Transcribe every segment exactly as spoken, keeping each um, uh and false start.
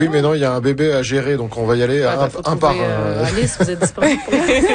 Oui, mais non, il y a un bébé à gérer, donc on va y aller ouais, un, bah, un par un. Euh, Alice, vous êtes disponible pour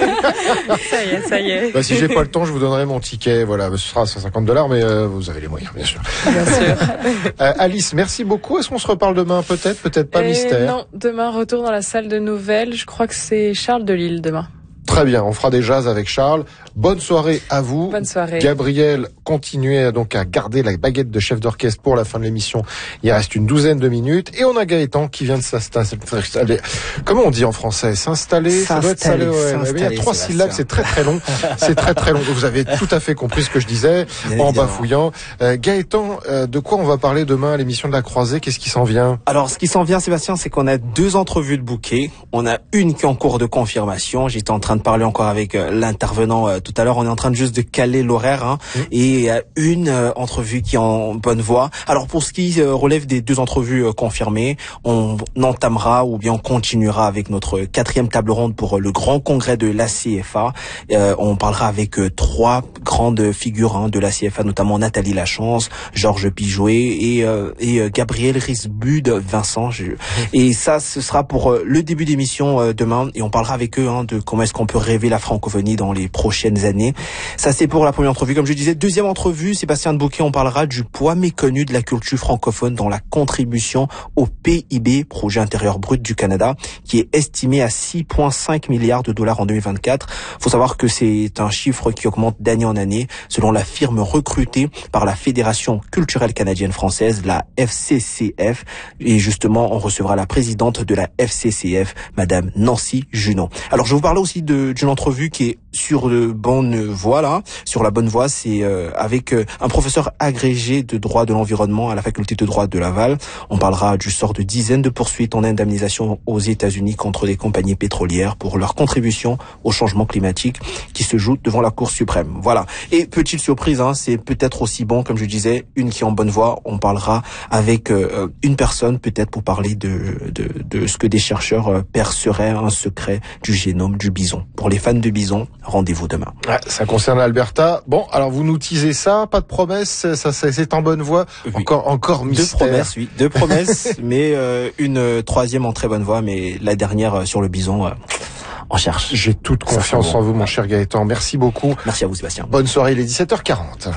ça y est, ça y est. Bah, si j'ai pas le temps, je vous donnerai mon ticket. Voilà, ce sera cent cinquante dollars, mais euh, vous avez les moyens, bien sûr. Bien sûr. euh, Alice, merci beaucoup. Est-ce qu'on se reparle demain, peut-être, peut-être pas, Et mystère. Non, demain retour dans la salle de nouvelles. Je crois que c'est Charles Delisle demain. Très bien, on fera des jazz avec Charles. Bonne soirée à vous. Bonne soirée. Gabriel, continuez donc à garder la baguette de chef d'orchestre pour la fin de l'émission. Il reste une douzaine de minutes. Et on a Gaëtan qui vient de s'installer. Comment on dit en français? S'installer? Ça doit être salé, ouais. Il y a trois syllabes, c'est très très long. C'est très très long. Vous avez tout à fait compris ce que je disais bien en évidemment. Bafouillant. Euh, Gaëtan, euh, de quoi on va parler demain à l'émission de la Croisée? Qu'est-ce qui s'en vient? Alors, ce qui s'en vient, Sébastien, c'est qu'on a deux entrevues de bouquet. On a une qui est en cours de confirmation. J'étais en train de parler encore avec euh, l'intervenant euh, tout à l'heure. On est en train de juste de caler l'horaire, hein, mmh. et euh, une euh, entrevue qui est en bonne voie. Alors pour ce qui euh, relève des deux entrevues euh, confirmées, on entamera ou bien on continuera avec notre quatrième table ronde pour euh, le grand congrès de l'A C F A. Euh, on parlera avec euh, trois grandes figures hein, de l'A C F A, notamment Nathalie Lachance, Georges Pijouet et, euh, et euh, Gabriel Risbud Vincent. Je... Mmh. Et ça, ce sera pour euh, le début d'émission euh, demain, et on parlera avec eux hein, de comment est-ce qu'on peut rêver la francophonie dans les prochaines années. Ça, c'est pour la première entrevue. Comme je disais, deuxième entrevue, Sébastien de Bouquet, on parlera du poids méconnu de la culture francophone dans la contribution au P I B, projet intérieur brut du Canada, qui est estimé à six virgule cinq milliards de dollars en deux mille vingt-quatre. Faut savoir que c'est un chiffre qui augmente d'année en année, selon la firme recrutée par la Fédération culturelle canadienne française, la F C C F. Et justement, on recevra la présidente de la F C C F, Madame Nancy Junot. Alors, je vous parle aussi de, d'une entrevue qui est sur de bonne voie là, sur la bonne voie, c'est euh, avec euh, un professeur agrégé de droit de l'environnement à la faculté de droit de Laval. On parlera du sort de dizaines de poursuites en indemnisation aux États-Unis contre des compagnies pétrolières pour leur contribution au changement climatique qui se joue devant la Cour suprême. Voilà. Et petite surprise, hein, c'est peut-être aussi bon, comme je disais, une qui est en bonne voie. On parlera avec euh, une personne peut-être pour parler de, de, de ce que des chercheurs euh, perceraient un secret du génome du bison. Pour les fans de bison, rendez-vous demain. Ouais, ça concerne l'Alberta. Bon, alors vous nous teasez ça, pas de promesses, ça, ça c'est en bonne voie. Oui. Encore, encore mystère. Deux promesses, oui, deux promesses, mais euh, une euh, troisième en très bonne voie, mais la dernière euh, sur le bison. Euh, on cherche. J'ai toute confiance bon. en vous, mon cher Gaëtan. Merci beaucoup. Merci à vous, Sébastien. Bonne soirée, il est dix-sept heures quarante.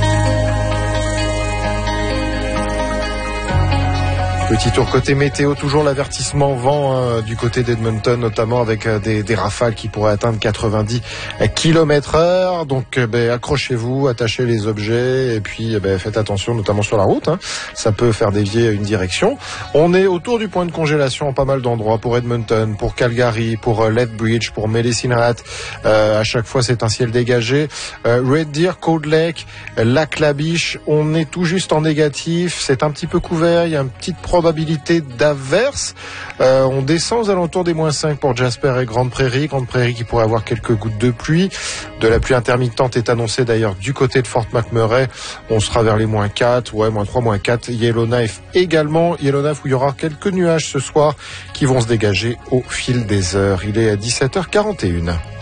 Petit tour côté météo, toujours l'avertissement vent hein, du côté d'Edmonton, notamment avec euh, des, des rafales qui pourraient atteindre quatre-vingt-dix kilomètres heure. Donc euh, ben, accrochez-vous, attachez les objets et puis ben, faites attention notamment sur la route. Hein. Ça peut faire dévier une direction. On est autour du point de congélation en pas mal d'endroits pour Edmonton, pour Calgary, pour euh, Lethbridge, pour Medicine Hat. Euh, à chaque fois, c'est un ciel dégagé. Euh, Red Deer, Cold Lake, Lac La Biche, on est tout juste en négatif. C'est un petit peu couvert. Il y a une petite probabilité d'averse. Euh, on descend aux alentours des moins cinq pour Jasper et Grande Prairie. Grande Prairie qui pourrait avoir quelques gouttes de pluie. De la pluie intermittente est annoncée d'ailleurs du côté de Fort McMurray. On sera vers les moins quatre, ouais, moins trois, moins quatre. Yellowknife également. Yellowknife où il y aura quelques nuages ce soir qui vont se dégager au fil des heures. Il est à dix-sept heures quarante et une.